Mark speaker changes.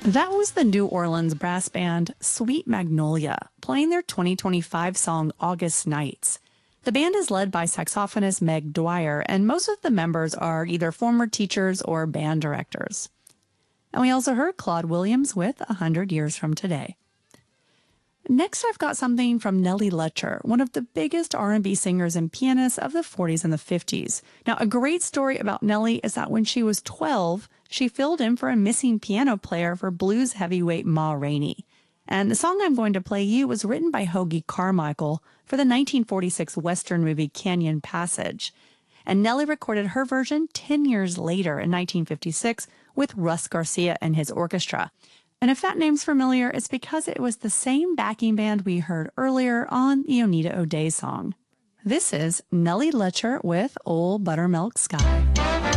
Speaker 1: That was the New Orleans brass band Sweet Magnolia, playing their 2025 song August Nights. The band is led by saxophonist Meg Dwyer, and most of the members are either former teachers or band directors. And we also heard Claude Williams with 100 Years from Today. Next, I've got something from Nellie Letcher, one of the biggest R&B singers and pianists of the 40s and the 50s. Now, a great story about Nellie is that when she was 12, she filled in for a missing piano player for blues heavyweight Ma Rainey. And the song I'm going to play you was written by Hoagy Carmichael for the 1946 Western movie Canyon Passage. And Nellie recorded her version 10 years later in 1956 with Russ Garcia and his orchestra. And if that name's familiar, it's because it was the same backing band we heard earlier on the Oneida O'Day song. This is Nellie Letcher with Old Buttermilk Sky.